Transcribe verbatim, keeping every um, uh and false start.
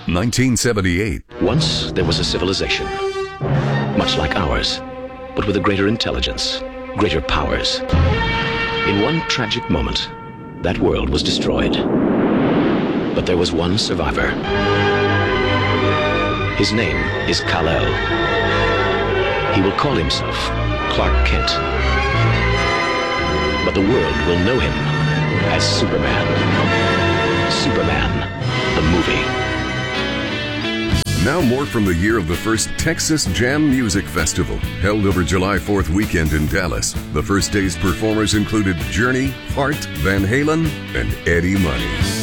nineteen seventy-eight. Once there was a civilization, much like ours, but with a greater intelligence, greater powers. In one tragic moment, that world was destroyed. But there was one survivor. His name is Kal-El. He will call himself Clark Kent. But the world will know him as Superman. Superman, the movie. Now more from the year of the first Texas Jam Music Festival, held over July fourth weekend in Dallas. The first day's performers included Journey, Heart, Van Halen, and Eddie Money.